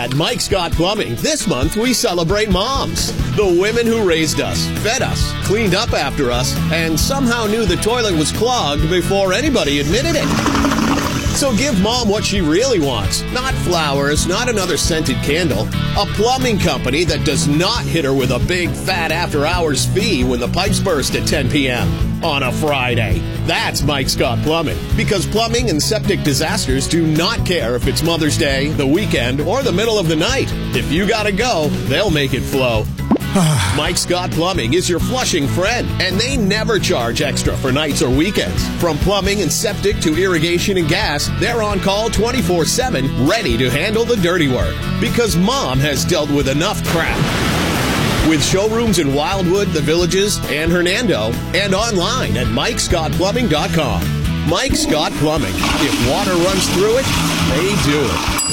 At Mike Scott Plumbing, this month we celebrate moms. The women who raised us, fed us, cleaned up after us, and somehow knew the toilet was clogged before anybody admitted it. So give Mom what she really wants. Not flowers, not another scented candle. A plumbing company that does not hit her with a big fat after-hours fee when the pipes burst at 10 p.m. on a Friday. That's Mike Scott Plumbing. Because plumbing and septic disasters do not care if it's Mother's Day, the weekend, or the middle of the night. If you gotta go, they'll make it flow. Mike Scott Plumbing is your Flushing friend, and they never charge extra for nights or weekends. From plumbing and septic to irrigation and gas, they're on call 24/7, ready to handle the dirty work. Because Mom has dealt with enough crap. With showrooms in Wildwood, The Villages, and Hernando, and online at MikeScottPlumbing.com. Mike Scott Plumbing. If water runs through it, they do it.